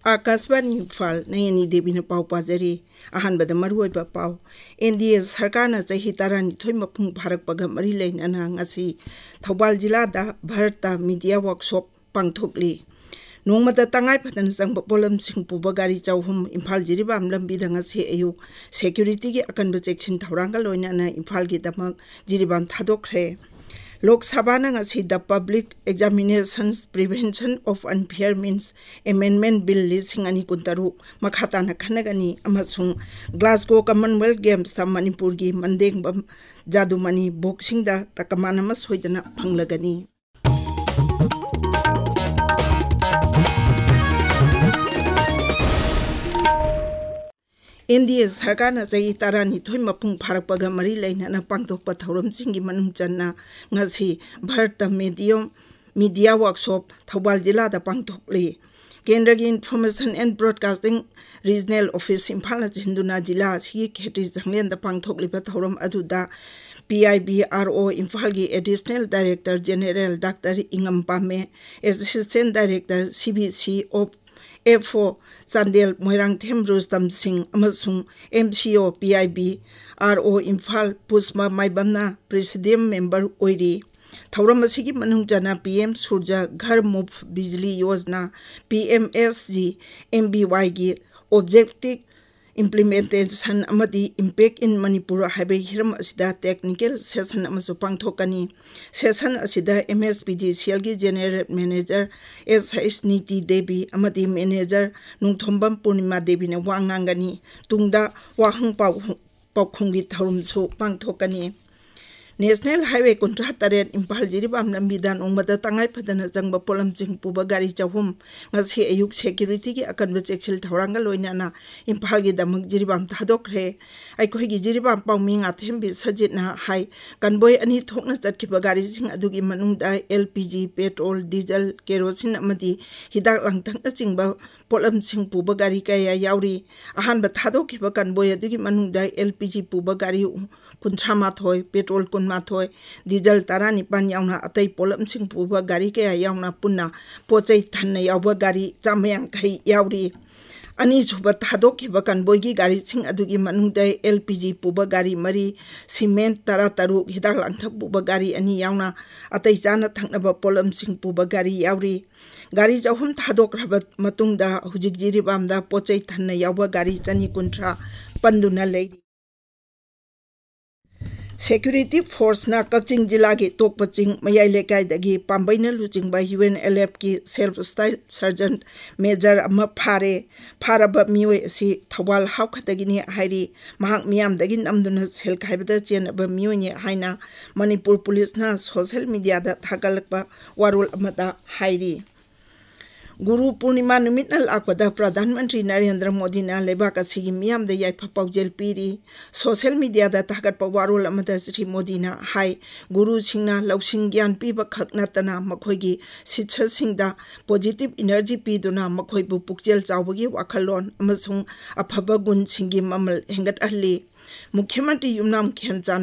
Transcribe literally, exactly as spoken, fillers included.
आकाशवाणी इम्फाल नयनी देवी ने पाव पाजरी अहनबद मरुओइबा पाव एनडीए सरकार न चही तरानिथोइ मपुंग फारकपग मरी लेना ngasi Thoubal जिल्लादा Bharat media workshop पांगथोकली नोंगमदा तंगाई फदन चंगब pollen Singh पुबा गाड़ी चौहुम इम्फाल जिरिबाम लंबीदा ngasi अयु सिक्योरिटी की अकनब चेक्सिन थौरांगा लोइनाना इम्फाल की दमक जिरिबाम थादोखरे लोक सभा ngasi the Public Examinations Prevention of Unfair Means Amendment Bill lising ani kuntaru makhata na khanagani amasung Glasgow Commonwealth Games sa Manipur gi mandeng bam jadumani boxing da takamana mas hoidana phanglagani NDA सरकार न चही तरानिथोइ मपुंग फारकपग मरी लेना पांगथोकपा थौरमसिंगी मनुंग चन्ना ngasi Bharat media media workshop Thoubal जिल्लादा पांगथोकली केंद्र की information and broadcasting regional office Imphal चिंदुना जिला असि खेत्री जंगलेंदा पांगथोकलिबा थौरम अदुदा पीआईबीआरओ इम्फाल की additional director general doctor इंगम पामे assistant director CBC of FO Chandel Moirangthem Rustam Singh अमसुंग MCO पीआईबीआरओ Imphal पुष्मा माइबमना presidium member ओइरी थौरम असिगी मनुंग जना पीएम सूर्य घर मुफ्त बिजली योजना पीएमएसजी एमबीवाई की objective implementation amadi impact in Manipur habe hiram asida technical session amasu pangthokani session asida MSPDCL gi general manager SH Niti Devi amadi manager Nungthombam Purnima Devi ne wangangani tungda wahang pau paukhungi tharum su pangthokani National Highway Contractorate Impal Jiribam Lambidan Umada Tangai Padana Jangba Polam Jing Puba Gari Chahum Ngasi Ayuk Security ki akan beceksil Tauranga Loinana Impal gi Damag Jiribam Tadokre Aikoi gi Jiribam Pauming Athem bi Sajitna Hai Kanboy ani thokna chatkiba gari sing adugi manungda L P G petrol diesel kerosene amadi hidak langtang chingba polam sing puba gari kaya yauri ahan ba thadokiba kanboy adugi manungda L P G puba gari kunthra mathoi petrol kun mathoi diesel tarani pan yauna atai polam sing puba gari kaya yauna punna pochai thanna yawba gari chamayang khai yauri ani suba thadokiba kanboy gi gari sing adugi manungda L P G puba gari mari cement tara taru hidak langthak puba gari ani yauna atai chana thangnaba polam sing puba gari yauri gari jahum thadokraba matungda hujik jiribamda pochai thanna yawba gari chani kunthra panduna lei Security Force na Kakching Jilla ki Tokpaching Mayai Lekai dagi Pambaina Luching by U N L F ki Self-Style Sergeant Major ama phare pharaba mioi si Thawal Haukhatagini hairi mahak miyam dagi namduna sel khaibada chen aba mioi ni haina Manipur Police na social media da thagalakpa warul amada hairi Guru Purnima Numitnal Akpada Pradhan Mantri Narendra Modi na lebak asigi miyam da yai papaujel piri social media da thagat pawarul amada Sri Modi na hai Guru singna lausing gyan piba khakna tana makhoi gi sitcha singda positive energy piduna makhoi bu pukjel chawbagi wakhalon amasung aphaba gun singi mamal hengat ahli Mukhyamantri Yumnam Khemchand